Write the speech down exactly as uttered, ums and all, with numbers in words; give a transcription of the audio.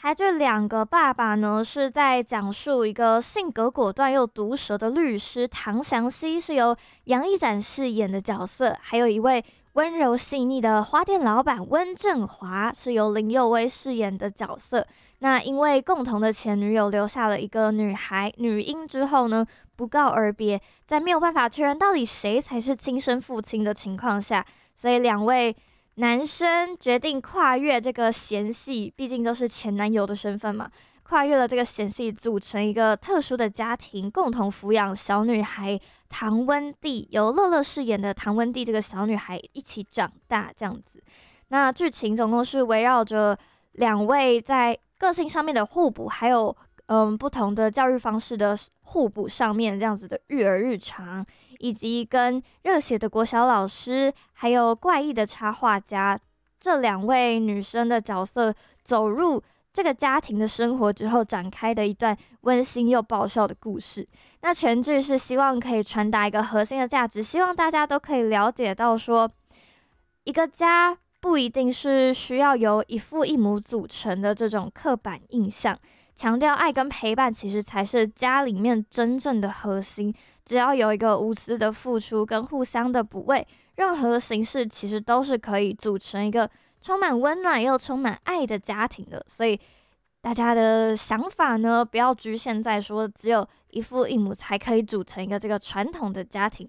台剧《两个爸爸》呢，是在讲述一个性格果断又毒舌的律师唐祥熙，是由杨一展饰演的角色，还有一位温柔细腻的花店老板温正华，是由林佑威饰演的角色。那因为共同的前女友留下了一个女孩女婴之后呢，不告而别，在没有办法确认到底谁才是亲生父亲的情况下，所以两位男生决定跨越这个嫌隙，毕竟都是前男友的身份嘛，跨越了这个嫌隙，组成一个特殊的家庭，共同抚养小女孩唐温蒂，由乐乐饰演的唐温蒂这个小女孩一起长大，这样子。那剧情总共是围绕着两位在个性上面的互补，还有嗯不同的教育方式的互补上面这样子的育儿日常，以及跟热血的国小老师，还有怪异的插画家这两位女生的角色走入这个家庭的生活之后展开的一段温馨又爆笑的故事。那全剧是希望可以传达一个核心的价值，希望大家都可以了解到说，一个家不一定是需要由一父一母组成的这种刻板印象，强调爱跟陪伴其实才是家里面真正的核心。只要有一个无私的付出跟互相的补位，任何形式其实都是可以组成一个充满温暖又充满爱的家庭的。所以大家的想法呢，不要局限在说只有一父一母才可以组成一个这个传统的家庭，